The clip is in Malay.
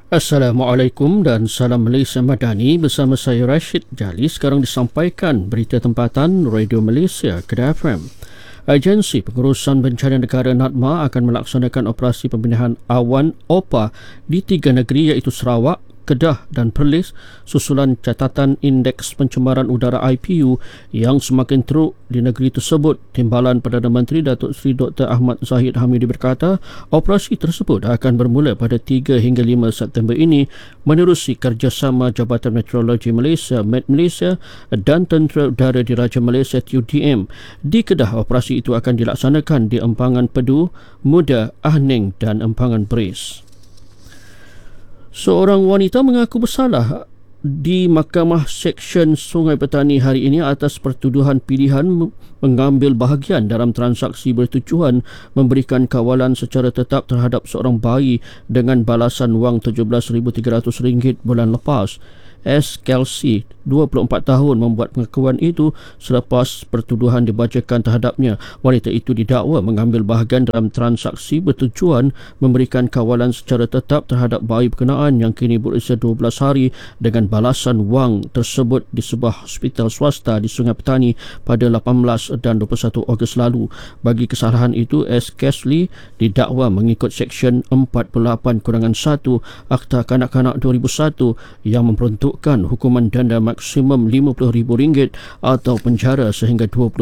Assalamualaikum dan salam Malaysia Madani bersama saya Rashid Jali. Sekarang disampaikan berita tempatan Radio Malaysia Kedah FM. Agensi Pengurusan Bencana Negara NADMA akan melaksanakan operasi pembinaan awan OPA di 3 negeri iaitu Sarawak, Kedah dan Perlis susulan catatan Indeks Pencemaran Udara IPU yang semakin teruk di negeri tersebut. Timbalan Perdana Menteri Datuk Seri Dr. Ahmad Zahid Hamidi berkata, operasi tersebut akan bermula pada 3 hingga 5 September ini menerusi kerjasama Jabatan Meteorologi Malaysia (Met Malaysia) dan Tentera Udara Diraja Malaysia (TUDM). Di Kedah, operasi itu akan dilaksanakan di Empangan Pedu, Muda, Ahning dan Empangan Beris. Seorang wanita mengaku bersalah di Mahkamah Seksyen Sungai Petani hari ini atas pertuduhan pilihan mengambil bahagian dalam transaksi bertujuan memberikan kawalan secara tetap terhadap seorang bayi dengan balasan wang RM17,300 bulan lepas. S. Kelsey, 24 tahun, membuat pengakuan itu selepas pertuduhan dibacakan terhadapnya. Wanita itu didakwa mengambil bahagian dalam transaksi bertujuan memberikan kawalan secara tetap terhadap bayi berkenaan yang kini berusia 12 hari dengan balasan wang tersebut di sebuah hospital swasta di Sungai Petani pada 18 dan 21 Ogos lalu. Bagi kesalahan itu, S. Kelsey didakwa mengikut Seksyen 48-1 Akta Kanak-Kanak 2001 yang memperuntukkan hukuman denda maksimum RM50,000 atau penjara sehingga 20